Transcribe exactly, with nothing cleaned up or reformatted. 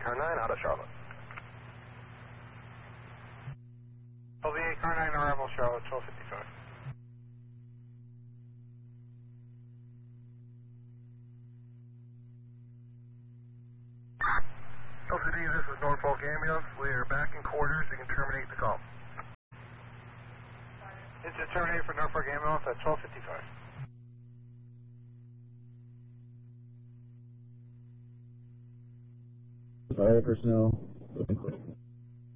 car nine out of Charlotte. L V eight car nine arrival Charlotte, twelve fifty-five. L C D, this is Norfolk Ambulance. We are back in quarters. You can terminate the call. It's a terminator for Norfolk Ambulance at twelve fifty-five. All right, personnel.